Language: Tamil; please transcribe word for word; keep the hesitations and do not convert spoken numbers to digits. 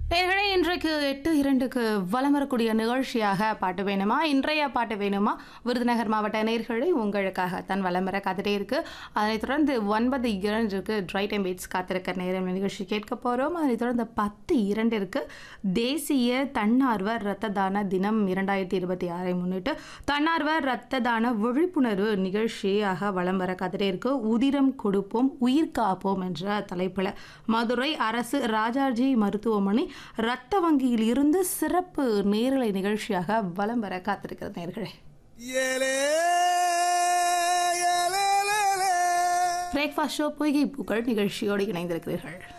நேயர்களே, இன்றைக்கு எட்டு இரண்டுக்கு வலம் வரக்கூடிய நிகழ்ச்சியாக பாட்டு வேணுமா, இன்றைய பாட்டு வேணுமா, விருதுநகர் மாவட்ட நேயர்களே உங்களுக்காக தன் வலம் வர காத்துட்டே இருக்கு. அதனைத் தொடர்ந்து ஒன்பது இரண்டுக்கு ட்ரை டைம் பீட்ஸ் காத்திருக்க நேரம் நிகழ்ச்சி கேட்க போகிறோம். அதனைத் தொடர்ந்து பத்து இரண்டிற்கு தேசிய தன்னார்வ இரத்த தான தினம் இரண்டாயிரத்தி இருபத்தி ஆறை முன்னிட்டு தன்னார்வ இரத்த தான விழிப்புணர்வு நிகழ்ச்சியாக வலம் வர காத்துட்டே இருக்கு. உதிரம் கொடுப்போம் உயிர் காப்போம் என்ற தலைப்பில் மதுரை அரசு ராஜாஜி மருத்துவமனை இரத்த வங்கியில் இருந்து சிறப்பு நேரலை நிகழ்ச்சியாக வலம் வர காத்திருக்கிற நேயர்களே. பிரேக்ஃபாஸ்ட் ஷோ பொய்கை பூக்கள் நிகழ்ச்சியோடு இணைந்திருக்கிறீர்கள்.